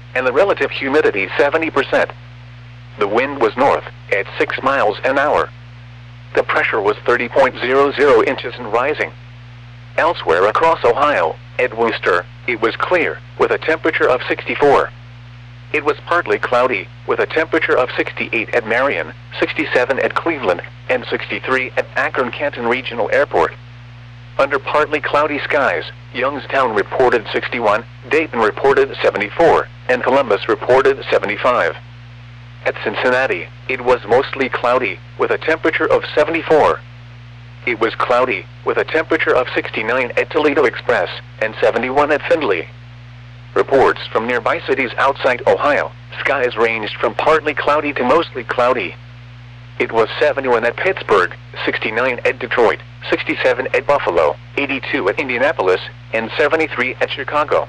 and the relative humidity 70%. The wind was north, at 6 miles an hour. The pressure was 30.00 inches and rising. Elsewhere across Ohio, at Wooster, it was clear, with a temperature of 64. It was partly cloudy, with a temperature of 68 at Marion, 67 at Cleveland, and 63 at Akron-Canton Regional Airport. Under partly cloudy skies, Youngstown reported 61, Dayton reported 74, and Columbus reported 75. At Cincinnati, it was mostly cloudy, with a temperature of 74. It was cloudy, with a temperature of 69 at Toledo Express, and 71 at Findlay. Reports from nearby cities outside Ohio, skies ranged from partly cloudy to mostly cloudy. It was 71 at Pittsburgh, 69 at Detroit, 67 at Buffalo, 82 at Indianapolis, and 73 at Chicago.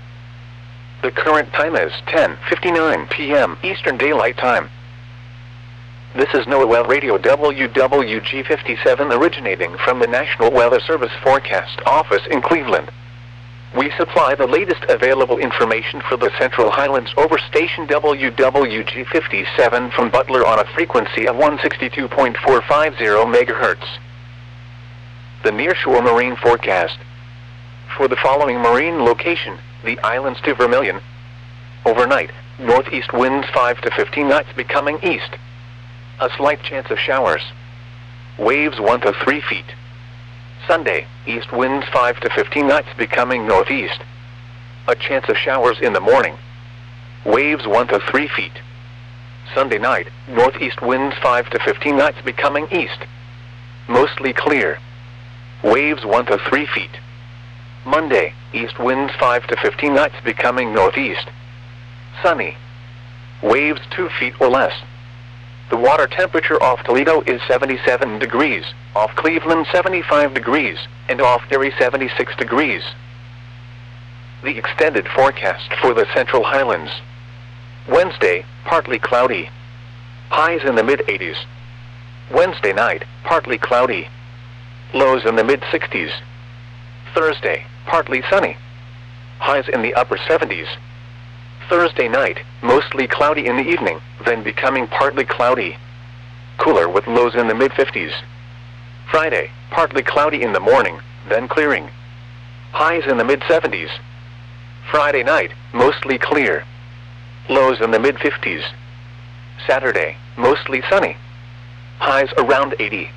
The current time is 10:59 p.m. Eastern Daylight Time. This is NOAA Radio WWG57 originating from the National Weather Service Forecast Office in Cleveland. We supply the latest available information for the Central Highlands over station WWG57 from Butler on a frequency of 162.450 MHz. The Nearshore Marine Forecast. For the following marine location, the islands to Vermilion. Overnight, northeast winds 5 to 15 knots becoming east. A slight chance of showers. Waves 1 to 3 feet. Sunday, east winds 5 to 15 knots becoming northeast. A chance of showers in the morning. Waves 1 to 3 feet. Sunday night, northeast winds 5 to 15 knots becoming east. Mostly clear. Waves 1 to 3 feet. Monday, east winds 5 to 15 knots becoming northeast. Sunny. Waves 2 feet or less. The water temperature off Toledo is 77 degrees, off Cleveland 75 degrees, and off Erie 76 degrees. The extended forecast for the Central Highlands. Wednesday, partly cloudy. Highs in the mid-80s. Wednesday night, partly cloudy. Lows in the mid-60s. Thursday, partly sunny. Highs in the upper 70s. Thursday night, mostly cloudy in the evening, then becoming partly cloudy. Cooler with lows in the mid-50s. Friday, partly cloudy in the morning, then clearing. Highs in the mid-70s. Friday night, mostly clear. Lows in the mid-50s. Saturday, mostly sunny. Highs around 80.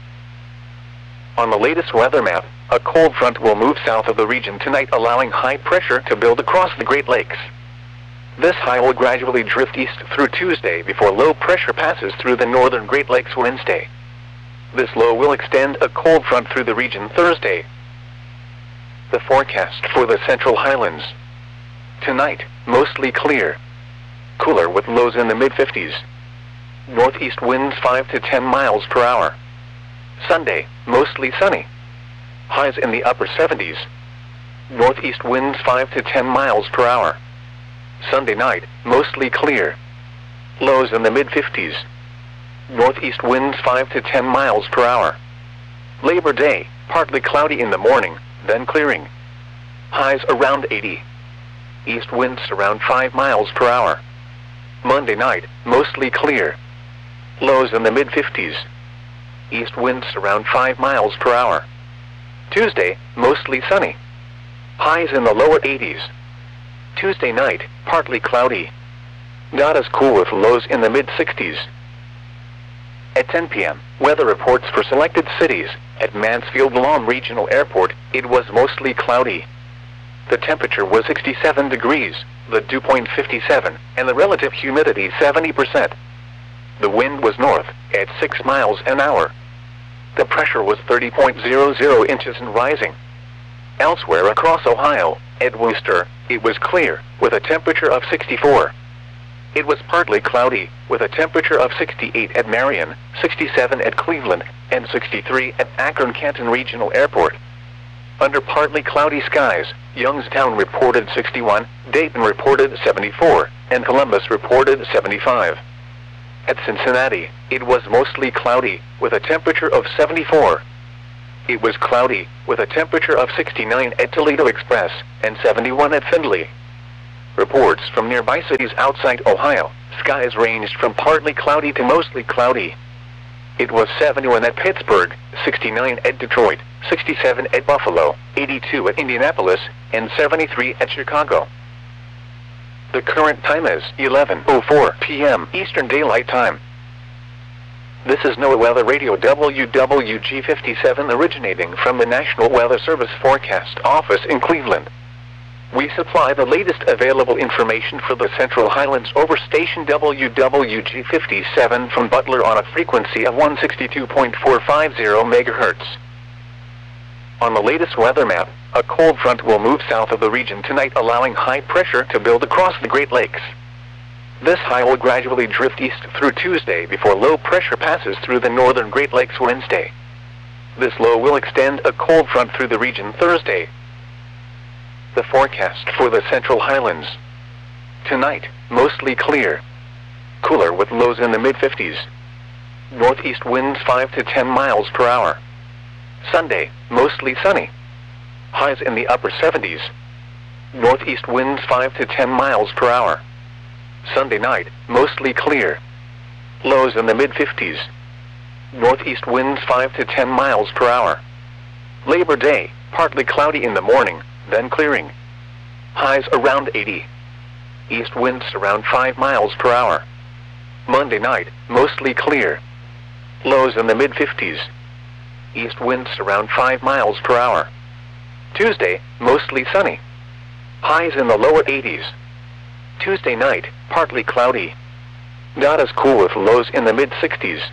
On the latest weather map, a cold front will move south of the region tonight, allowing high pressure to build across the Great Lakes. This high will gradually drift east through Tuesday before low pressure passes through the northern Great Lakes Wednesday. This low will extend a cold front through the region Thursday. The forecast for the Central Highlands. Tonight, mostly clear. Cooler with lows in the mid-50s. Northeast winds 5 to 10 miles per hour. Sunday, mostly sunny. Highs in the upper 70s. Northeast winds 5 to 10 miles per hour. Sunday night, mostly clear. Lows in the mid-50s. Northeast winds 5 to 10 miles per hour. Labor Day, partly cloudy in the morning, then clearing. Highs around 80. East winds around 5 miles per hour. Monday night, mostly clear. Lows in the mid-50s. East winds around 5 miles per hour. Tuesday, mostly sunny. Highs in the lower 80s. Tuesday night, partly cloudy. Not as cool with lows in the mid-60s. At 10 p.m., weather reports for selected cities. At Mansfield-Lawn Regional Airport, it was mostly cloudy. The temperature was 67 degrees, the dew point 57, and the relative humidity 70%. The wind was north, at 6 miles an hour. The pressure was 30.00 inches and rising. Elsewhere across Ohio, at Wooster, it was clear, with a temperature of 64. It was partly cloudy, with a temperature of 68 at Marion, 67 at Cleveland, and 63 at Akron-Canton Regional Airport. Under partly cloudy skies, Youngstown reported 61, Dayton reported 74, and Columbus reported 75. At Cincinnati, it was mostly cloudy, with a temperature of 74. It was cloudy, with a temperature of 69 at Toledo Express, and 71 at Findlay. Reports from nearby cities outside Ohio, skies ranged from partly cloudy to mostly cloudy. It was 71 at Pittsburgh, 69 at Detroit, 67 at Buffalo, 82 at Indianapolis, and 73 at Chicago. The current time is 11:04 p.m. Eastern Daylight Time. This is NOAA Weather Radio WWG57 originating from the National Weather Service Forecast Office in Cleveland. We supply the latest available information for the Central Highlands over station WWG57 from Butler on a frequency of 162.450 MHz. On the latest weather map, a cold front will move south of the region tonight, allowing high pressure to build across the Great Lakes. This high will gradually drift east through Tuesday before low pressure passes through the northern Great Lakes Wednesday. This low will extend a cold front through the region Thursday. The forecast for the Central Highlands. Tonight, mostly clear. Cooler with lows in the mid-50s. Northeast winds 5 to 10 miles per hour. Sunday, mostly sunny. Highs in the upper 70s. Northeast winds 5 to 10 miles per hour. Sunday night, mostly clear. Lows in the mid-50s. Northeast winds 5 to 10 miles per hour. Labor Day, partly cloudy in the morning, then clearing. Highs around 80. East winds around 5 miles per hour. Monday night, mostly clear. Lows in the mid-50s. East winds around 5 miles per hour. Tuesday, mostly sunny. Highs in the lower 80s. Tuesday night, partly cloudy. Not as cool with lows in the mid-60s.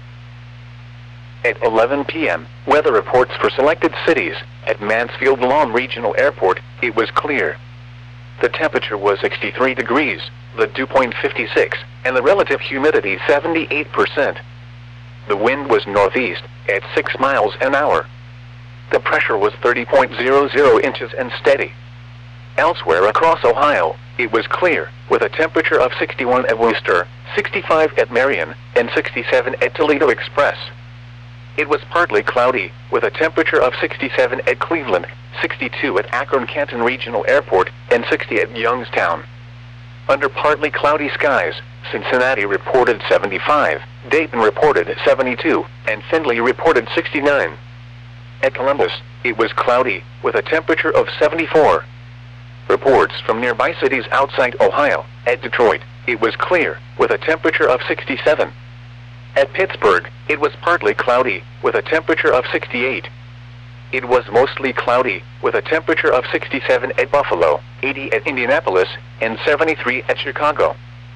At 11 p.m., weather reports for selected cities. At Mansfield Lawn Regional Airport, it was clear. The temperature was 63 degrees, the dew point 56, and the relative humidity 78%. The wind was northeast, at 6 miles an hour. The pressure was 30.00 inches and steady. Elsewhere across Ohio, it was clear, with a temperature of 61 at Wooster, 65 at Marion, and 67 at Toledo Express. It was partly cloudy, with a temperature of 67 at Cleveland, 62 at Akron-Canton Regional Airport, and 60 at Youngstown. Under partly cloudy skies, Cincinnati reported 75, Dayton reported 72, and Findlay reported 69. At Columbus, it was cloudy, with a temperature of 74. Reports from nearby cities outside Ohio. At Detroit, it was clear, with a temperature of 67. At Pittsburgh, it was partly cloudy, with a temperature of 68. It was mostly cloudy, with a temperature of 67 at Buffalo, 80 at Indianapolis, and 73 at Chicago.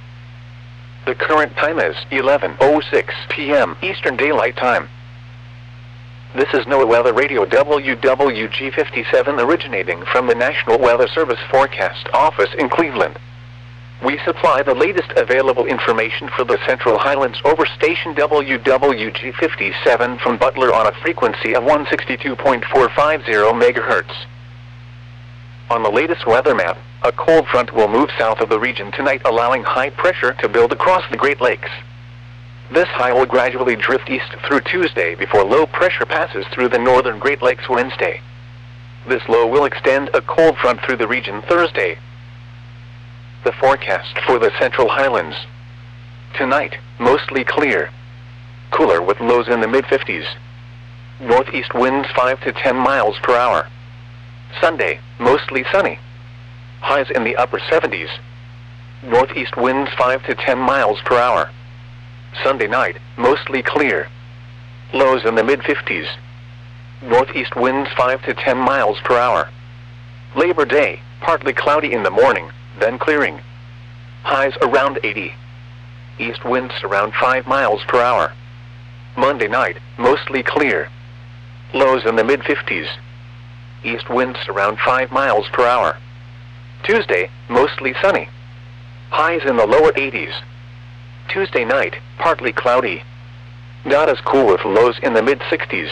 The current time is 11:06 p.m. Eastern Daylight Time. This is NOAA Weather Radio WWG57 originating from the National Weather Service Forecast Office in Cleveland. We supply the latest available information for the Central Highlands over station WWG57 from Butler on a frequency of 162.450 MHz. On the latest weather map, a cold front will move south of the region tonight, allowing high pressure to build across the Great Lakes. This high will gradually drift east through Tuesday before low pressure passes through the northern Great Lakes Wednesday. This low will extend a cold front through the region Thursday. The forecast for the Central Highlands. Tonight, mostly clear. Cooler with lows in the mid-50s. Northeast winds 5 to 10 miles per hour. Sunday, mostly sunny. Highs in the upper 70s. Northeast winds 5 to 10 miles per hour. Sunday night, mostly clear. Lows in the mid-50s. Northeast winds 5 to 10 miles per hour. Labor Day, partly cloudy in the morning, then clearing. Highs around 80. East winds around 5 miles per hour. Monday night, mostly clear. Lows in the mid-50s. East winds around 5 miles per hour. Tuesday, mostly sunny. Highs in the lower 80s. Tuesday night, partly cloudy. Not as cool with lows in the mid-60s.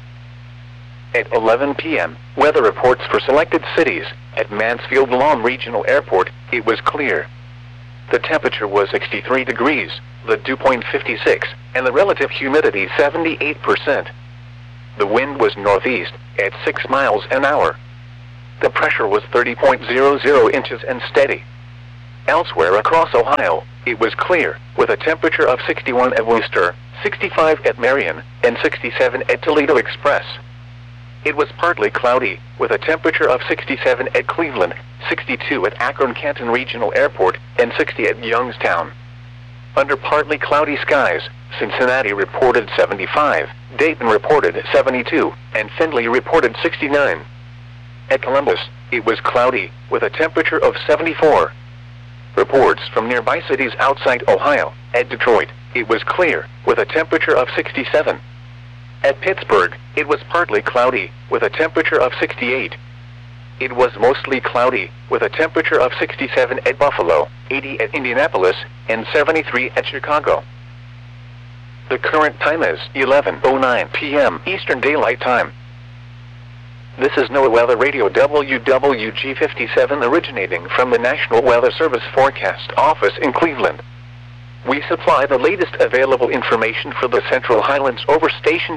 At 11 p.m., weather reports for selected cities. At Mansfield Lawn Regional Airport, it was clear. The temperature was 63 degrees, the dew point 56, and the relative humidity 78%. The wind was northeast, at 6 miles an hour. The pressure was 30.00 inches and steady. Elsewhere across Ohio, it was clear, with a temperature of 61 at Wooster, 65 at Marion, and 67 at Toledo Express. It was partly cloudy, with a temperature of 67 at Cleveland, 62 at Akron-Canton Regional Airport, and 60 at Youngstown. Under partly cloudy skies, Cincinnati reported 75, Dayton reported 72, and Findlay reported 69. At Columbus, it was cloudy, with a temperature of 74. Reports from nearby cities outside Ohio. At Detroit, it was clear, with a temperature of 67. At Pittsburgh, it was partly cloudy, with a temperature of 68. It was mostly cloudy, with a temperature of 67 at Buffalo, 80 at Indianapolis, and 73 at Chicago. The current time is 11:09 p.m. Eastern Daylight Time. This is NOAA Weather Radio WWG57 originating from the National Weather Service Forecast Office in Cleveland. We supply the latest available information for the Central Highlands over station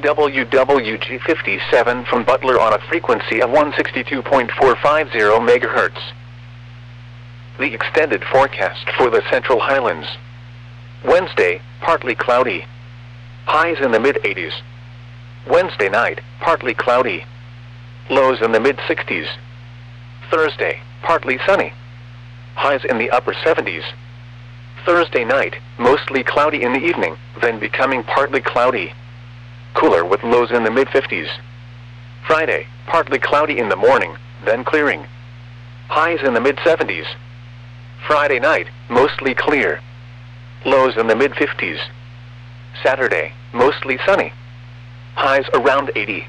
WWG57 from Butler on a frequency of 162.450 MHz. The extended forecast for the Central Highlands. Wednesday, partly cloudy. Highs in the mid-80s. Wednesday night, partly cloudy. Lows in the mid-60s. Thursday, partly sunny. Highs in the upper 70s. Thursday night, mostly cloudy in the evening, then becoming partly cloudy. Cooler with lows in the mid-50s. Friday, partly cloudy in the morning, then clearing. Highs in the mid-70s. Friday night, mostly clear. Lows in the mid-50s. Saturday, mostly sunny. Highs around 80.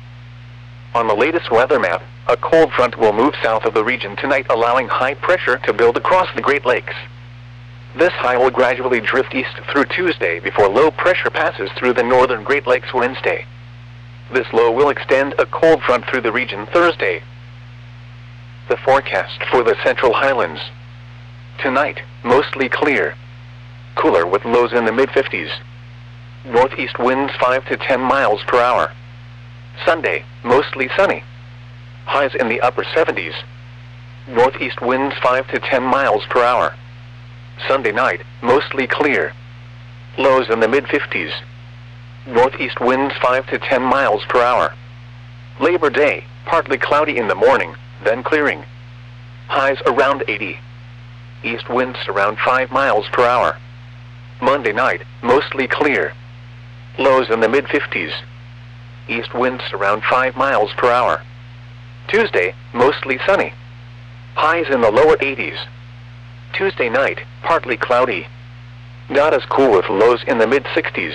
On the latest weather map, a cold front will move south of the region tonight, allowing high pressure to build across the Great Lakes. This high will gradually drift east through Tuesday before low pressure passes through the northern Great Lakes Wednesday. This low will extend a cold front through the region Thursday. The forecast for the Central Highlands. Tonight, mostly clear. Cooler with lows in the mid-50s. Northeast winds 5 to 10 miles per hour. Sunday, mostly sunny. Highs in the upper 70s. Northeast winds 5 to 10 miles per hour. Sunday night, mostly clear. Lows in the mid-50s. Northeast winds 5 to 10 miles per hour. Labor Day, partly cloudy in the morning, then clearing. Highs around 80. East winds around 5 miles per hour. Monday night, mostly clear. Lows in the mid-50s. East winds around 5 miles per hour. Tuesday, mostly sunny. Highs in the lower 80s. Tuesday night, partly cloudy. Not as cool with lows in the mid-60s.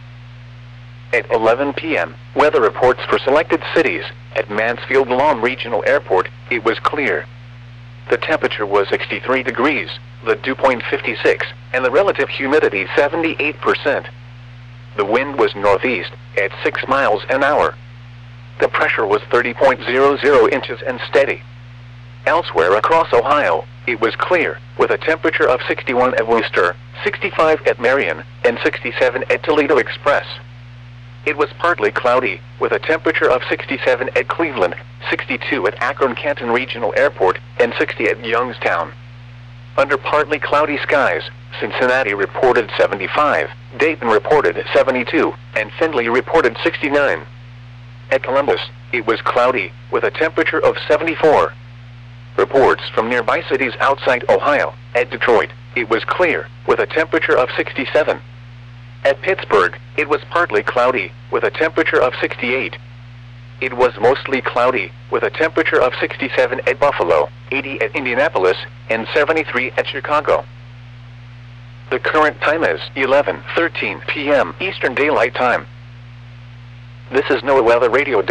At 11 p.m., weather reports for selected cities. At Mansfield-Lom Regional Airport, it was clear. The temperature was 63 degrees, the dew point 56, and the relative humidity 78%. The wind was northeast, at 6 miles an hour. The pressure was 30.00 inches and steady. Elsewhere across Ohio, it was clear, with a temperature of 61 at Wooster, 65 at Marion, and 67 at Toledo Express. It was partly cloudy, with a temperature of 67 at Cleveland, 62 at Akron-Canton Regional Airport, and 60 at Youngstown. Under partly cloudy skies, Cincinnati reported 75, Dayton reported 72, and Findlay reported 69. At Columbus, it was cloudy, with a temperature of 74. Reports from nearby cities outside Ohio. At Detroit, it was clear, with a temperature of 67. At Pittsburgh, it was partly cloudy, with a temperature of 68. It was mostly cloudy, with a temperature of 67 at Buffalo, 80 at Indianapolis, and 73 at Chicago. The current time is 11:13 p.m. Eastern Daylight Time. This is NOAA Weather Radio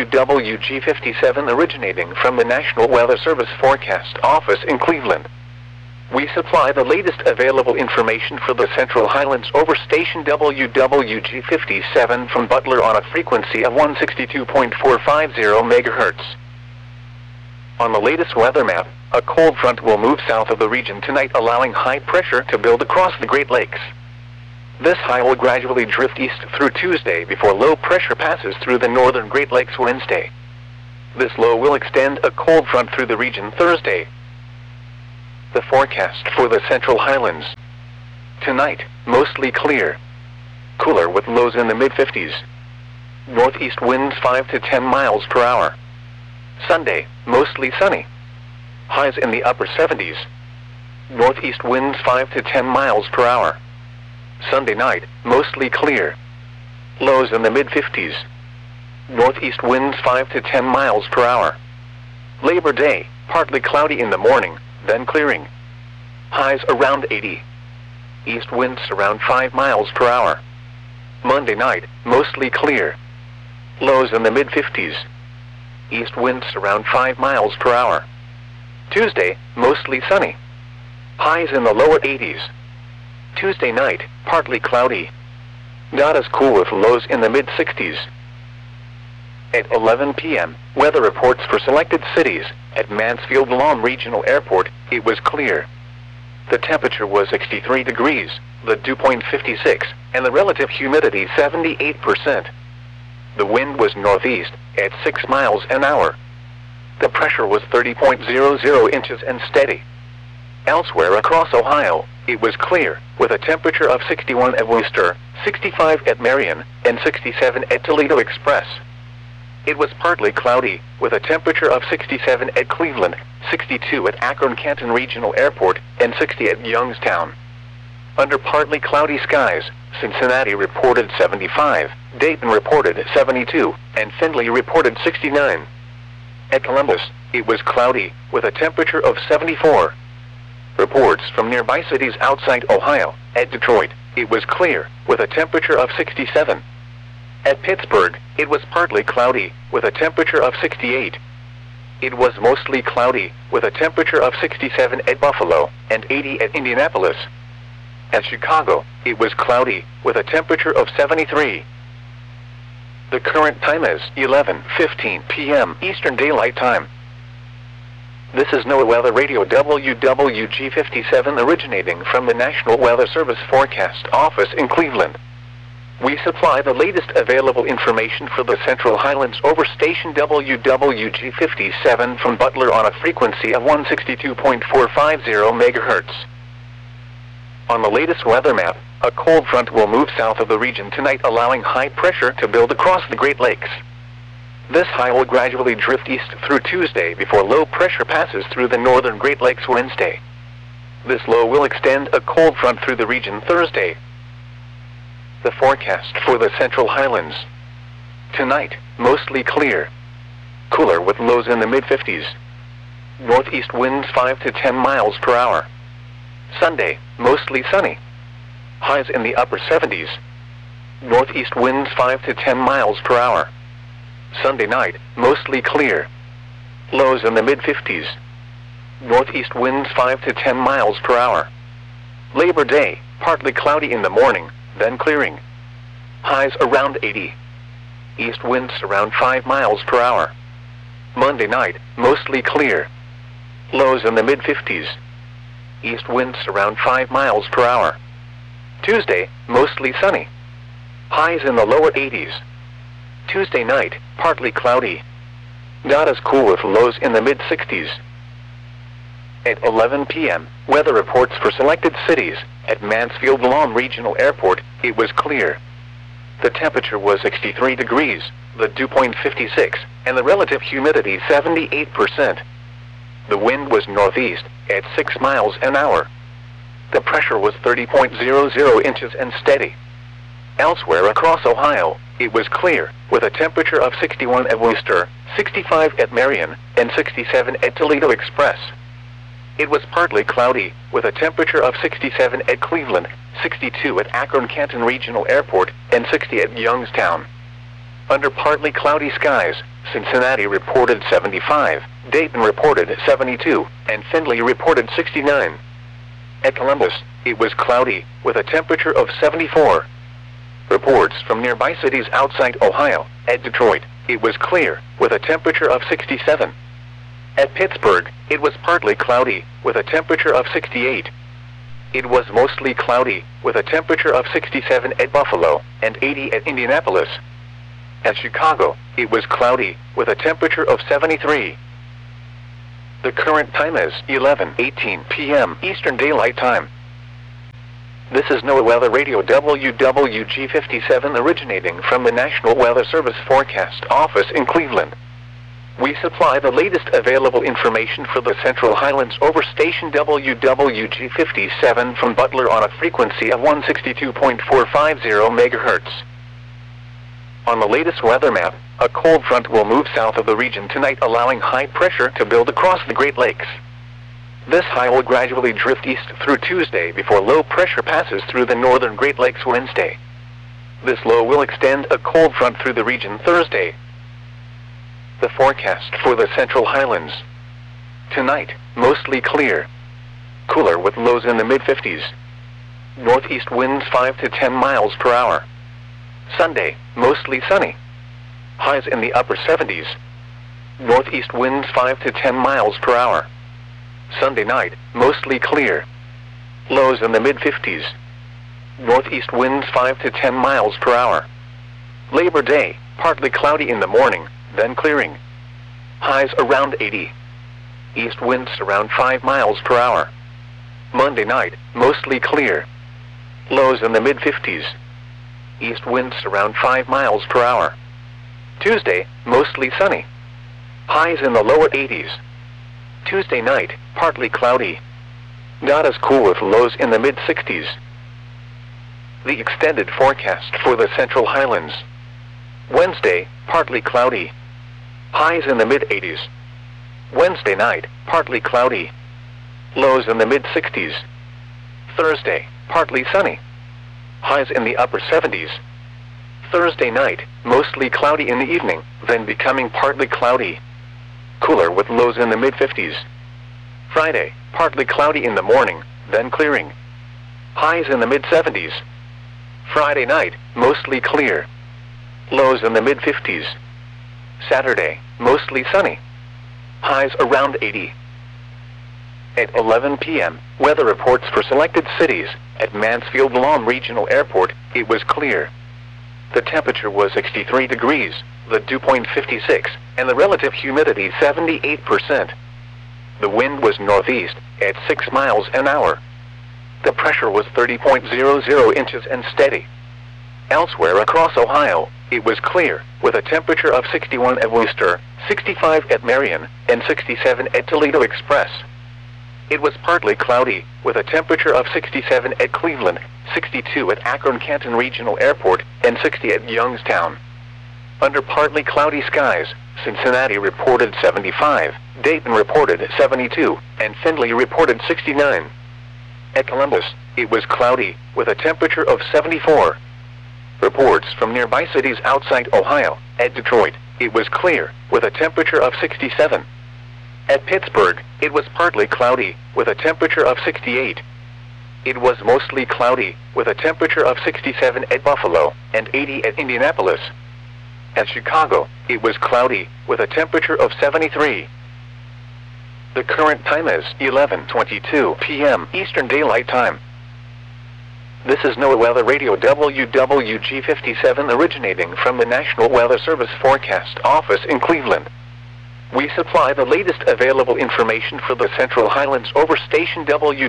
WWG57 originating from the National Weather Service Forecast Office in Cleveland. We supply the latest available information for the Central Highlands over station WWG57 from Butler on a frequency of 162.450 MHz. On the latest weather map, a cold front will move south of the region tonight, allowing high pressure to build across the Great Lakes. This high will gradually drift east through Tuesday before low pressure passes through the northern Great Lakes Wednesday. This low will extend a cold front through the region Thursday. The forecast for the Central Highlands. Tonight, mostly clear. Cooler with lows in the mid-50s. Northeast winds 5 to 10 miles per hour. Sunday, mostly sunny. Highs in the upper 70s. Northeast winds 5 to 10 miles per hour. Sunday night, mostly clear. Lows in the mid-50s. Northeast winds 5 to 10 miles per hour. Labor Day, partly cloudy in the morning, then clearing. Highs around 80. East winds around 5 miles per hour. Monday night, mostly clear. Lows in the mid-50s. East winds around 5 miles per hour. Tuesday, mostly sunny. Highs in the lower 80s. Tuesday night, partly cloudy. Not as cool with lows in the mid-60s. At 11 p.m., weather reports for selected cities. At Mansfield-Lam Regional Airport, it was clear. The temperature was 63 degrees, the dew point 56, and the relative humidity 78%. The wind was northeast, at 6 miles an hour. The pressure was 30.00 inches and steady. Elsewhere across Ohio, it was clear, with a temperature of 61 at Wooster, 65 at Marion, and 67 at Toledo Express. It was partly cloudy, with a temperature of 67 at Cleveland, 62 at Akron-Canton Regional Airport, and 60 at Youngstown. Under partly cloudy skies, Cincinnati reported 75, Dayton reported 72, and Findlay reported 69. At Columbus, it was cloudy, with a temperature of 74. Reports from nearby cities outside Ohio. At Detroit, it was clear, with a temperature of 67. At Pittsburgh, it was partly cloudy, with a temperature of 68. It was mostly cloudy, with a temperature of 67 at Buffalo, and 80 at Indianapolis. At Chicago, it was cloudy, with a temperature of 73. The current time is 11:15 p.m. Eastern Daylight Time. This is NOAA Weather Radio WWG57 originating from the National Weather Service Forecast Office in Cleveland. We supply the latest available information for the Central Highlands over station WWG57 from Butler on a frequency of 162.450 MHz. On the latest weather map, a cold front will move south of the region tonight, allowing high pressure to build across the Great Lakes. This high will gradually drift east through Tuesday before low pressure passes through the northern Great Lakes Wednesday. This low will extend a cold front through the region Thursday. The forecast for the Central Highlands. Tonight, mostly clear. Cooler with lows in the mid-50s. Northeast winds 5 to 10 miles per hour. Sunday, mostly sunny. Highs in the upper 70s. Northeast winds 5 to 10 miles per hour. Sunday night, mostly clear. Lows in the mid-50s. Northeast winds 5 to 10 miles per hour. Labor Day, partly cloudy in the morning, then clearing. Highs around 80. East winds around 5 miles per hour. Monday night, mostly clear. Lows in the mid-50s. East winds around 5 miles per hour. Tuesday, mostly sunny. Highs in the lower 80s. Tuesday night, partly cloudy. Not as cool with lows in the mid-60s. At 11 p.m., weather reports for selected cities. At Mansfield-Lam Regional Airport, it was clear. The temperature was 63 degrees, the dew point 56, and the relative humidity 78%. The wind was northeast, at 6 miles an hour. The pressure was 30.00 inches and steady. Elsewhere across Ohio, it was clear, with a temperature of 61 at Wooster, 65 at Marion, and 67 at Toledo Express. It was partly cloudy, with a temperature of 67 at Cleveland, 62 at Akron-Canton Regional Airport, and 60 at Youngstown. Under partly cloudy skies, Cincinnati reported 75, Dayton reported 72, and Findlay reported 69. At Columbus, it was cloudy, with a temperature of 74. Reports from nearby cities outside Ohio. At Detroit, it was clear, with a temperature of 67. At Pittsburgh, it was partly cloudy, with a temperature of 68. It was mostly cloudy, with a temperature of 67 at Buffalo, and 80 at Indianapolis. At Chicago, it was cloudy, with a temperature of 73. The current time is 11:18 p.m. Eastern Daylight Time. This is NOAA Weather Radio WWG57 originating from the National Weather Service Forecast Office in Cleveland. We supply the latest available information for the Central Highlands over station WWG57 from Butler on a frequency of 162.450 MHz. On the latest weather map, a cold front will move south of the region tonight, allowing high pressure to build across the Great Lakes. This high will gradually drift east through Tuesday before low pressure passes through the northern Great Lakes Wednesday. This low will extend a cold front through the region Thursday. The forecast for the Central Highlands. Tonight, mostly clear. Cooler with lows in the mid-50s. Northeast winds 5 to 10 miles per hour. Sunday, mostly sunny. Highs in the upper 70s. Northeast winds 5 to 10 miles per hour. Sunday night, mostly clear. Lows in the mid-50s. Northeast winds 5 to 10 miles per hour. Labor Day, partly cloudy in the morning, then clearing. Highs around 80. East winds around 5 miles per hour. Monday night, mostly clear. Lows in the mid-50s. East winds around 5 miles per hour. Tuesday, mostly sunny. Highs in the lower 80s. Tuesday night, partly cloudy. Not as cool with lows in the mid-60s. The extended forecast for the Central Highlands. Wednesday, partly cloudy. Highs in the mid-80s. Wednesday night, partly cloudy. Lows in the mid-60s. Thursday, partly sunny. Highs in the upper 70s. Thursday night, mostly cloudy in the evening, then becoming partly cloudy. Cooler with lows in the mid-50s. Friday, partly cloudy in the morning, then clearing. Highs in the mid-70s. Friday night, mostly clear. Lows in the mid-50s. Saturday, mostly sunny. Highs around 80. At 11 p.m., weather reports for selected cities. At Mansfield-Lom Regional Airport, it was clear. The temperature was 63 degrees, the dew point 56, and the relative humidity 78%. The wind was northeast, at 6 miles an hour. The pressure was 30.00 inches and steady. Elsewhere across Ohio, it was clear, with a temperature of 61 at Wooster, 65 at Marion, and 67 at Toledo Express. It was partly cloudy, with a temperature of 67 at Cleveland, 62 at Akron-Canton Regional Airport, and 60 at Youngstown. Under partly cloudy skies, Cincinnati reported 75, Dayton reported 72, and Findlay reported 69. At Columbus, it was cloudy, with a temperature of 74. Reports from nearby cities outside Ohio. At Detroit, it was clear, with a temperature of 67. At Pittsburgh, it was partly cloudy, with a temperature of 68. It was mostly cloudy, with a temperature of 67 at Buffalo, and 80 at Indianapolis. At Chicago, it was cloudy, with a temperature of 73. The current time is 11:22 p.m. Eastern Daylight Time. This is NOAA Weather Radio WWG57 originating from the National Weather Service Forecast Office in Cleveland. We supply the latest available information for the Central Highlands over station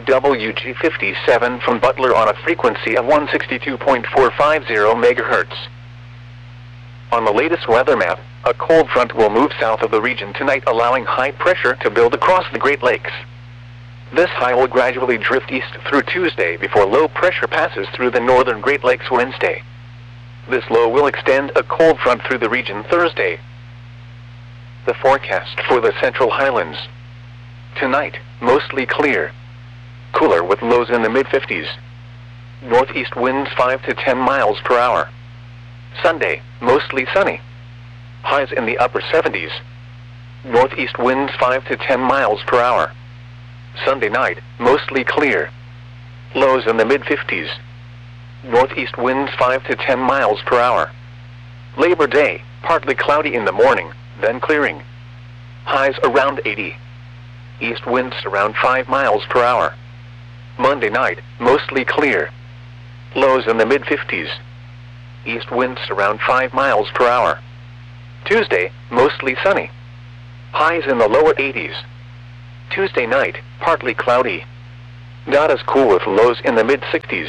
WWG57 from Butler on a frequency of 162.450 MHz. On the latest weather map, a cold front will move south of the region tonight, allowing high pressure to build across the Great Lakes. This high will gradually drift east through Tuesday before low pressure passes through the northern Great Lakes Wednesday. This low will extend a cold front through the region Thursday. The forecast for the Central Highlands. Tonight, mostly clear. Cooler with lows in the mid-50s. Northeast winds 5 to 10 miles per hour. Sunday, mostly sunny. Highs in the upper 70s. Northeast winds 5 to 10 miles per hour. Sunday night, mostly clear. Lows in the mid-50s. Northeast winds 5 to 10 miles per hour. Labor Day, partly cloudy in the morning, then clearing. Highs around 80. East winds around 5 miles per hour. Monday night, mostly clear. Lows in the mid-50s. East winds around 5 miles per hour. Tuesday, mostly sunny. Highs in the lower 80s. Tuesday night, partly cloudy. Not as cool with lows in the mid-60s.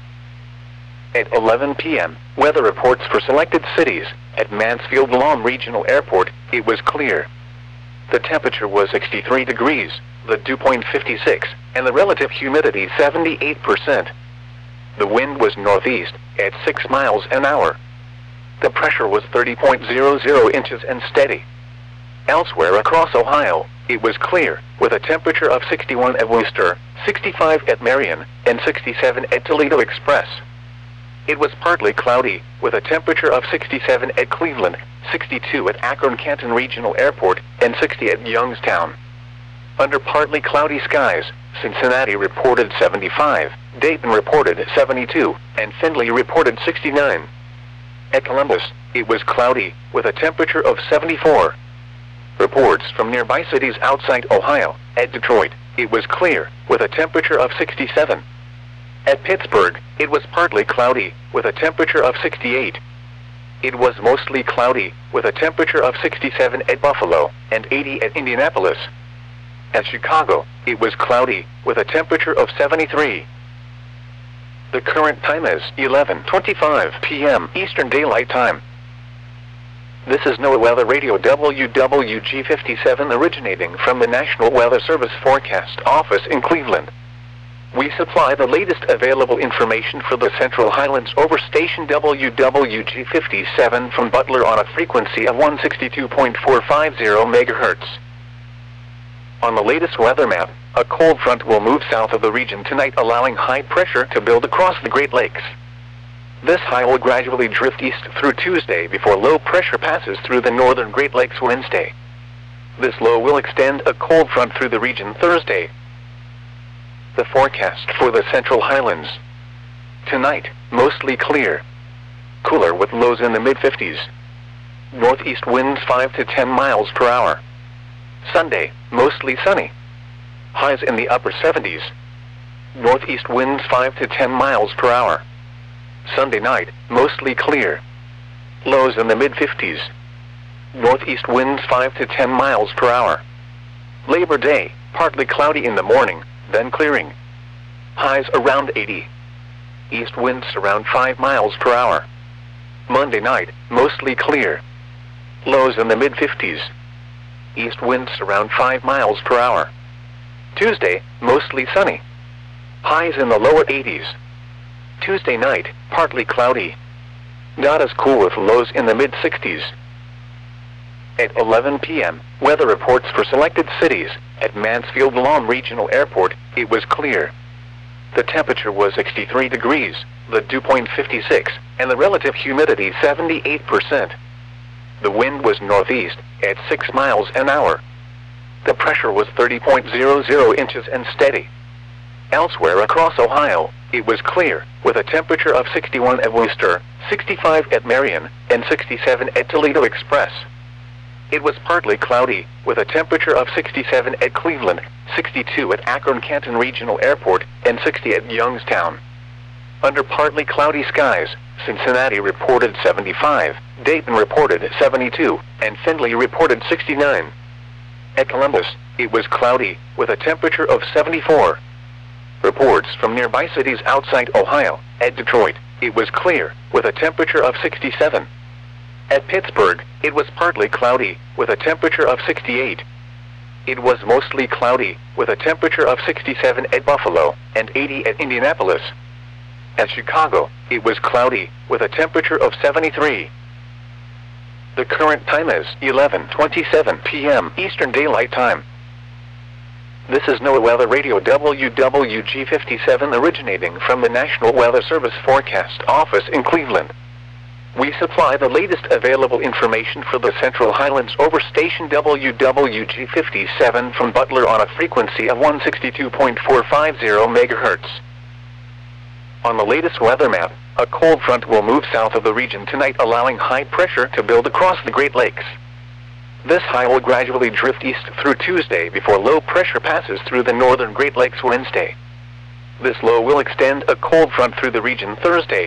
At 11 p.m., weather reports for selected cities. At Mansfield Lahm Regional Airport, it was clear. The temperature was 63 degrees, the dew point 56, and the relative humidity 78%. The wind was northeast, at 6 miles an hour. The pressure was 30.00 inches and steady. Elsewhere across Ohio, it was clear, with a temperature of 61 at Wooster, 65 at Marion, and 67 at Toledo Express. It was partly cloudy, with a temperature of 67 at Cleveland, 62 at Akron-Canton Regional Airport, and 60 at Youngstown. Under partly cloudy skies, Cincinnati reported 75, Dayton reported 72, and Findlay reported 69. At Columbus, it was cloudy, with a temperature of 74. Reports from nearby cities outside Ohio. At Detroit, it was clear, with a temperature of 67. At Pittsburgh, it was partly cloudy, with a temperature of 68. It was mostly cloudy, with a temperature of 67 at Buffalo, and 80 at Indianapolis. At Chicago, it was cloudy, with a temperature of 73. The current time is 11:25 p.m. Eastern Daylight Time. This is NOAA Weather Radio WWG57 originating from the National Weather Service Forecast Office in Cleveland. We supply the latest available information for the Central Highlands over station WWG57 from Butler on a frequency of 162.450 MHz. On the latest weather map, a cold front will move south of the region tonight, allowing high pressure to build across the Great Lakes. This high will gradually drift east through Tuesday before low pressure passes through the northern Great Lakes Wednesday. This low will extend a cold front through the region Thursday. The forecast for the Central Highlands. Tonight, mostly clear. Cooler with lows in the mid-50s. Northeast winds 5 to 10 miles per hour. Sunday, mostly sunny. Highs in the upper 70s. Northeast winds 5 to 10 miles per hour. Sunday night, mostly clear. Lows in the mid-50s. Northeast winds 5 to 10 miles per hour. Labor Day, partly cloudy in the morning, then clearing. Highs around 80. East winds around 5 miles per hour. Monday night, mostly clear. Lows in the mid-50s. East winds around 5 miles per hour. Tuesday, mostly sunny. Highs in the lower 80s. Tuesday night, partly cloudy. Not as cool with lows in the mid-60s. At 11 p.m., weather reports for selected cities. At Mansfield Lahm Regional Airport, it was clear. The temperature was 63 degrees, the dew point 56, and the relative humidity 78%. The wind was northeast, at 6 miles an hour. The pressure was 30.00 inches and steady. Elsewhere across Ohio, it was clear, with a temperature of 61 at Wooster, 65 at Marion, and 67 at Toledo Express. It was partly cloudy, with a temperature of 67 at Cleveland, 62 at Akron-Canton Regional Airport, and 60 at Youngstown. Under partly cloudy skies, Cincinnati reported 75, Dayton reported 72, and Findlay reported 69. At Columbus, it was cloudy, with a temperature of 74. Reports from nearby cities outside Ohio. At Detroit, it was clear, with a temperature of 67. At Pittsburgh, it was partly cloudy, with a temperature of 68. It was mostly cloudy, with a temperature of 67 at Buffalo, and 80 at Indianapolis. At Chicago, it was cloudy, with a temperature of 73. The current time is 11:27 p.m. Eastern Daylight Time. This is NOAA Weather Radio WWG57 originating from the National Weather Service Forecast Office in Cleveland. We supply the latest available information for the Central Highlands over station WWG57 from Butler on a frequency of 162.450 MHz. On the latest weather map, a cold front will move south of the region tonight, allowing high pressure to build across the Great Lakes. This high will gradually drift east through Tuesday before low pressure passes through the northern Great Lakes Wednesday. This low will extend a cold front through the region Thursday.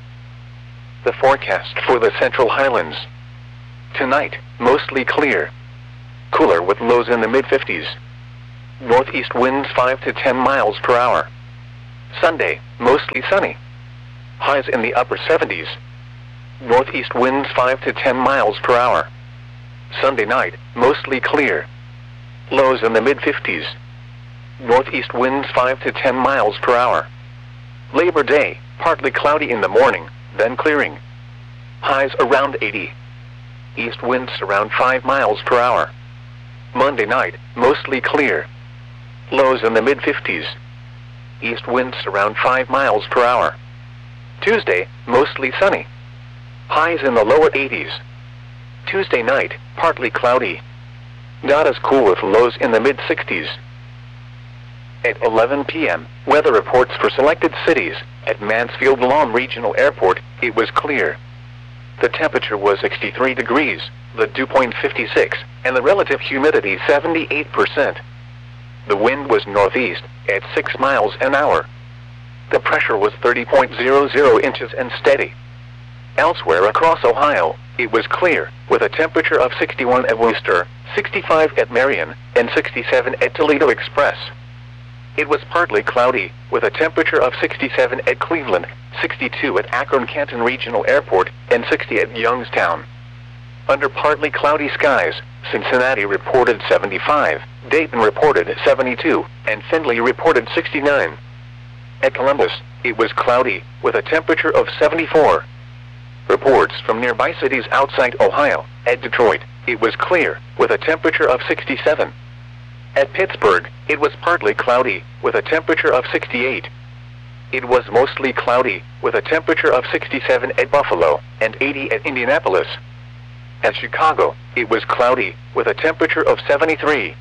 The forecast for the Central Highlands. Tonight, mostly clear. Cooler with lows in the mid-50s. Northeast winds 5 to 10 miles per hour. Sunday, mostly sunny. Highs in the upper 70s. Northeast winds 5 to 10 miles per hour. Sunday night, mostly clear. Lows in the mid-50s. Northeast winds 5 to 10 miles per hour. Labor Day, partly cloudy in the morning, then clearing. Highs around 80. East winds around 5 miles per hour. Monday night, mostly clear. Lows in the mid-50s. East winds around 5 miles per hour. Tuesday, mostly sunny. Highs in the lower 80s. Tuesday night, partly cloudy. Not as cool with lows in the mid-60s. At 11 p.m., weather reports for selected cities. At Mansfield Lawn Regional Airport, it was clear. The temperature was 63 degrees, the dew point 56, and the relative humidity 78%. The wind was northeast, at 6 miles an hour. The pressure was 30.00 inches and steady. Elsewhere across Ohio, it was clear, with a temperature of 61 at Wooster, 65 at Marion, and 67 at Toledo Express. It was partly cloudy, with a temperature of 67 at Cleveland, 62 at Akron-Canton Regional Airport, and 60 at Youngstown. Under partly cloudy skies, Cincinnati reported 75, Dayton reported 72, and Findlay reported 69. At Columbus, it was cloudy, with a temperature of 74. Reports from nearby cities outside Ohio. At Detroit, it was clear, with a temperature of 67. At Pittsburgh, it was partly cloudy, with a temperature of 68. It was mostly cloudy, with a temperature of 67 at Buffalo, and 80 at Indianapolis. At Chicago, it was cloudy, with a temperature of 73.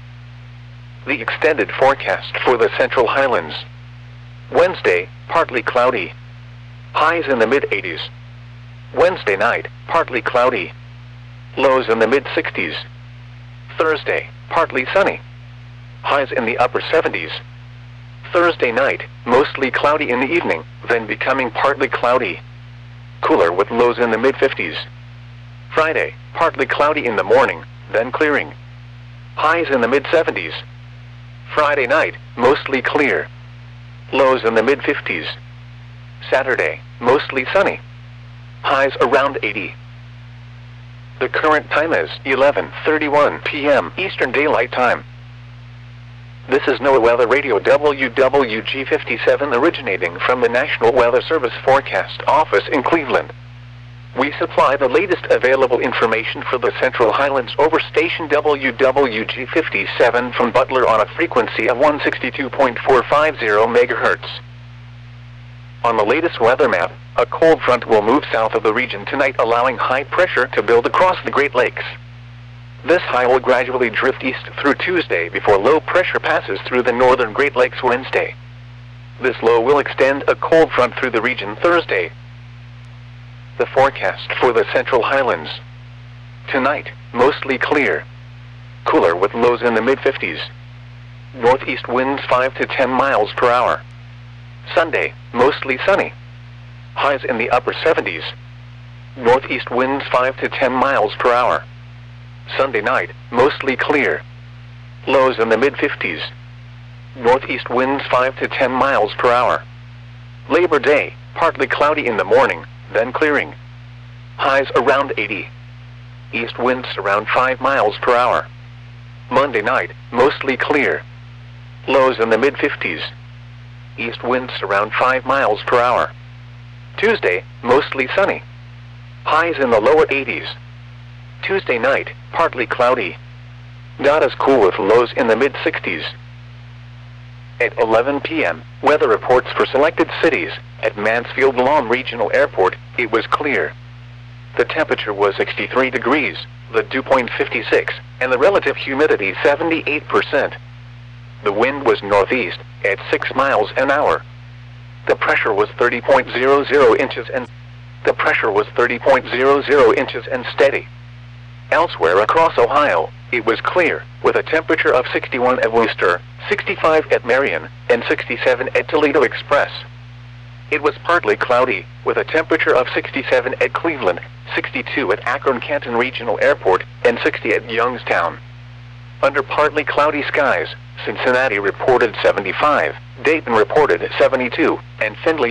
The extended forecast for the Central Highlands. Wednesday, partly cloudy. Highs in the mid-80s. Wednesday night, partly cloudy. Lows in the mid-60s. Thursday, partly sunny. Highs in the upper 70s. Thursday night, mostly cloudy in the evening, then becoming partly cloudy. Cooler with lows in the mid-50s. Friday, partly cloudy in the morning, then clearing. Highs in the mid-70s. Friday night, mostly clear. Lows in the mid-50s. Saturday, mostly sunny. Highs around 80. The current time is 11:31 p.m. Eastern Daylight Time. This is NOAA Weather Radio WWG57 originating from the National Weather Service Forecast Office in Cleveland. We supply the latest available information for the Central Highlands over station WWG57 from Butler on a frequency of 162.450 MHz. On the latest weather map, a cold front will move south of the region tonight, allowing high pressure to build across the Great Lakes. This high will gradually drift east through Tuesday before low pressure passes through the northern Great Lakes Wednesday. This low will extend a cold front through the region Thursday. The forecast for the Central Highlands. Tonight, mostly clear. Cooler with lows in the mid-50s. Northeast winds 5 to 10 miles per hour. Sunday, mostly sunny. Highs in the upper 70s. Northeast winds 5 to 10 miles per hour. Sunday night, mostly clear. Lows in the mid-50s. Northeast winds 5 to 10 miles per hour. Labor Day, partly cloudy in the morning, then clearing. Highs around 80. East winds around 5 miles per hour. Monday night, mostly clear. Lows in the mid-50s. East winds around 5 miles per hour. Tuesday, mostly sunny. Highs in the lower 80s. Tuesday night, partly cloudy. Not as cool with lows in the mid-60s. At 11 p.m., weather reports for selected cities. At Mansfield Lawn Regional Airport, it was clear. The temperature was 63 degrees, the dew point 56, and the relative humidity 78%. The wind was northeast, at 6 miles an hour. The pressure was 30.00 inches and steady. Elsewhere across Ohio, it was clear, with a temperature of 61 at Wooster, 65 at Marion, and 67 at Toledo Express. It was partly cloudy, with a temperature of 67 at Cleveland, 62 at Akron-Canton Regional Airport, and 60 at Youngstown. Under partly cloudy skies, Cincinnati reported 75, Dayton reported 72, and Findlay